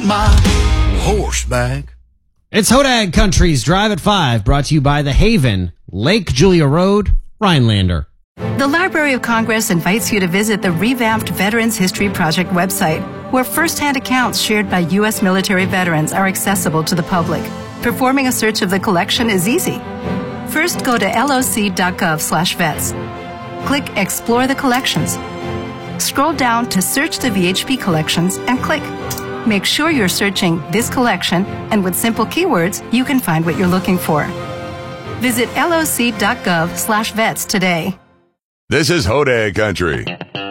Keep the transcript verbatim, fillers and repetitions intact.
my horseback. It's Hodag Country's Drive at five, brought to you by The Haven, Lake Julia Road, Rhinelander. The Library of Congress invites you to visit the revamped Veterans History Project website, where firsthand accounts shared by U S military veterans are accessible to the public. Performing a search of the collection is easy. First, go to loc.gov slash vets. Click Explore the Collections. Scroll down to Search the V H P Collections and click. Make sure you're searching this collection, and with simple keywords, you can find what you're looking for. Visit loc.gov slash vets today. This is Hodag Country.